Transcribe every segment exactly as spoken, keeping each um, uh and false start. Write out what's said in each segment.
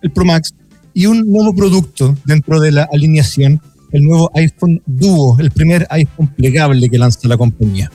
el Pro Max, y un nuevo producto dentro de la alineación, el nuevo iPhone Duo, el primer iPhone plegable que lanza la compañía.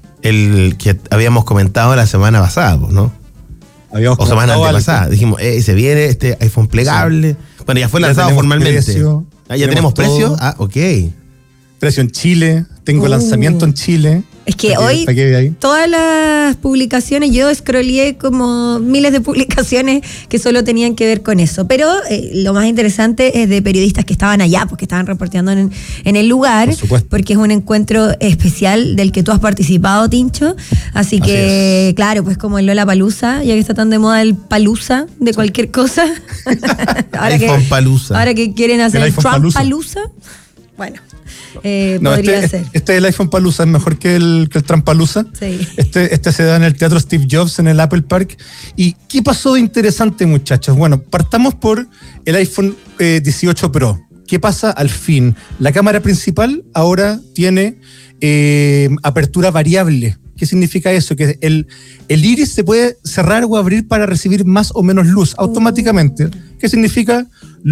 El que habíamos comentado la semana pasada, ¿no? Habíamos o semana antepasada. Dijimos, eh, se viene este iPhone plegable. Sí. Bueno, ya fue ya lanzado formalmente. Precio, ah, ¿Ya tenemos, tenemos precio? Ah, ok. Precio en Chile, tengo uh, lanzamiento en Chile. Es que hoy todas las publicaciones, yo scrollé como miles de publicaciones que solo tenían que ver con eso. Pero eh, lo más interesante es de periodistas que estaban allá, porque estaban reporteando en, en el lugar, Por porque es un encuentro especial del que tú has participado, Tincho. Así, Así que, es. claro, pues como el Lollapalooza, ya que está tan de moda el Palusa de sí. cualquier cosa. ahora, iPhone que, Palusa. ahora que quieren hacer el, el Trump Palusa. Bueno. Eh, no, podría este, ser. este es el iPhone Palooza, es mejor que el, que el Trampalooza. Sí. Este, este se da en el Teatro Steve Jobs, en el Apple Park. ¿Y qué pasó de interesante, muchachos? Bueno, partamos por el iPhone eh, dieciocho Pro. ¿Qué pasa al fin? La cámara principal ahora tiene eh, apertura variable. ¿Qué significa eso? Que el, el iris se puede cerrar o abrir para recibir más o menos luz automáticamente. ¿Qué significa?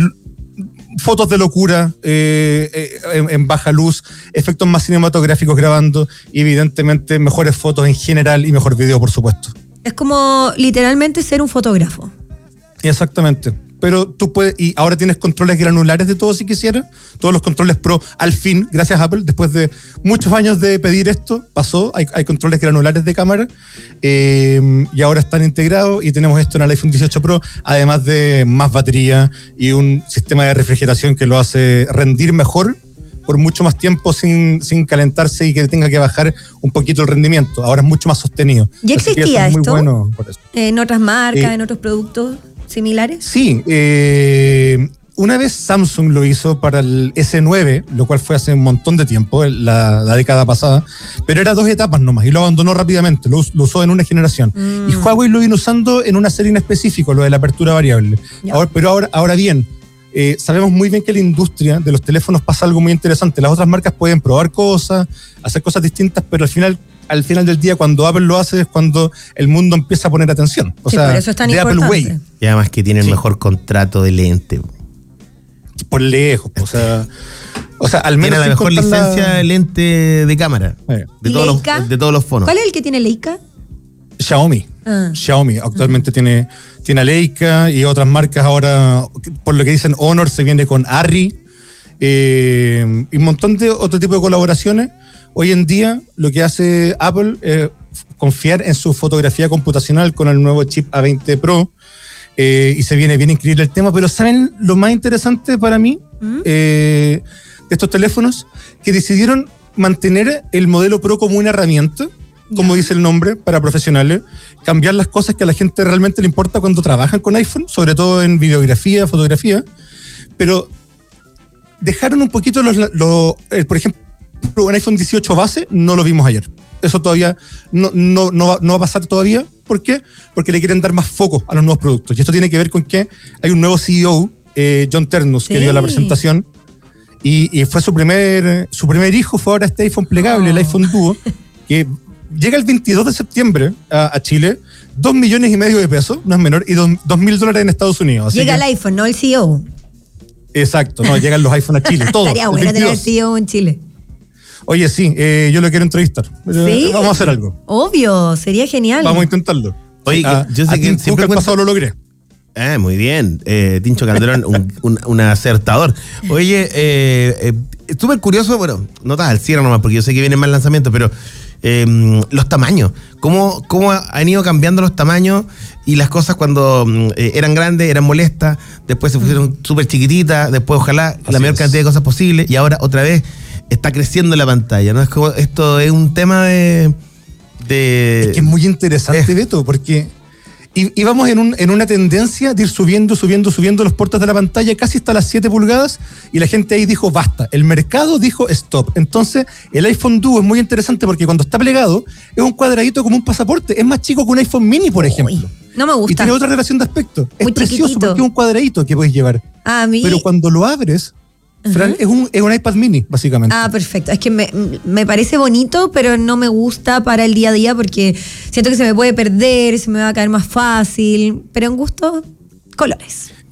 Fotos de locura eh, eh, en, en baja luz, efectos más cinematográficos grabando y evidentemente mejores fotos en general y mejor video, por supuesto. Es como literalmente ser un fotógrafo. Exactamente. Pero tú puedes, y ahora tienes controles granulares de todo si quisieras, todos los controles Pro, al fin, gracias a Apple, después de muchos años de pedir esto, pasó, hay, hay controles granulares de cámara, eh, y ahora están integrados, y tenemos esto en el iPhone dieciocho Pro, además de más batería y un sistema de refrigeración que lo hace rendir mejor por mucho más tiempo sin, sin calentarse y que tenga que bajar un poquito el rendimiento. Ahora es mucho más sostenido. ¿Ya existía esto? Muy bueno por eso. ¿En otras marcas, eh, en otros productos similares? Sí, eh, una vez Samsung lo hizo para el ese nueve, lo cual fue hace un montón de tiempo, la, la década pasada, pero era dos etapas nomás y lo abandonó rápidamente, lo, lo usó en una generación. Mm. Y Huawei lo vino usando en una serie en específico, lo de la apertura variable. Ahora, pero ahora, ahora bien, eh, sabemos muy bien que en la industria de los teléfonos pasa algo muy interesante. Las otras marcas pueden probar cosas, hacer cosas distintas, pero al final... al final del día, cuando Apple lo hace, es cuando el mundo empieza a poner atención. O sí, sea, por eso es tan de importante. Apple Way. Y además que tiene el sí. mejor contrato de lente. Por lejos, o sea, o sea, al menos tiene la mejor licencia la... de lente de cámara. Eh. De, todos los, de todos los fondos. ¿Cuál es el que tiene Leica? Xiaomi. Ah. Xiaomi actualmente uh-huh. tiene, tiene a Leica y otras marcas ahora, por lo que dicen, Honor se viene con Arri eh, y un montón de otro tipo de colaboraciones. Hoy en día lo que hace Apple es confiar en su fotografía computacional con el nuevo chip A veinte Pro eh, y se viene bien increíble el tema, pero ¿saben lo más interesante para mí ¿Mm? eh, de estos teléfonos? Que decidieron mantener el modelo Pro como una herramienta, como dice el nombre, para profesionales, cambiar las cosas que a la gente realmente le importa cuando trabajan con iPhone, sobre todo en videografía, fotografía, pero dejaron un poquito los, los eh, por ejemplo, un iPhone dieciocho base no lo vimos ayer. Eso todavía no, no, no, va, no va a pasar todavía. ¿Por qué? Porque le quieren dar más foco a los nuevos productos. Y esto tiene que ver con que hay un nuevo C E O, eh, John Ternus, sí. que dio la presentación. Y, y fue su primer, su primer hijo, fue ahora este iPhone plegable, oh. el iPhone Duo, que llega el veintidós de septiembre a, a Chile, dos millones y medio de pesos, no es menor, y dos, dos mil dólares en Estados Unidos. Así llega que, el iPhone, no el C E O. Exacto, no, llegan los iPhone a Chile, todos. Estaría bueno tener C E O en Chile. Oye, sí, eh, yo lo quiero entrevistar. ¿Sí? Vamos a hacer algo. Obvio, sería genial. Vamos a intentarlo. Oye, ah, yo sé que nunca siempre el pasado lo logré. Ah, muy bien. Eh, Tincho Calderón, un, un, un acertador. Oye, eh, eh, súper curioso, bueno, notas al cierre nomás, porque yo sé que vienen más lanzamientos, pero eh, los tamaños. ¿Cómo, ¿Cómo han ido cambiando los tamaños y las cosas cuando eh, eran grandes, eran molestas, después se pusieron súper chiquititas, después ojalá Así la mayor es. cantidad de cosas posible, y ahora otra vez está creciendo la pantalla, ¿no? Es como, esto es un tema de... de es que es muy interesante, eh. Beto, porque íbamos en, un, en una tendencia de ir subiendo, subiendo, subiendo los portes de la pantalla casi hasta las siete pulgadas, y la gente ahí dijo basta, el mercado dijo stop. Entonces el iPhone Duo es muy interesante porque cuando está plegado es un cuadradito como un pasaporte, es más chico que un iPhone mini, por ejemplo. Uy, no me gusta. Y tiene otra relación de aspecto, es muy precioso chiquitito. porque es un cuadradito que puedes llevar. A mí... Pero cuando lo abres, Fran, uh-huh. es, un, es un iPad mini, básicamente. Ah, perfecto. Es que me, me parece bonito, pero no me gusta para el día a día porque siento que se me puede perder, se me va a caer más fácil. Pero en gusto, colores.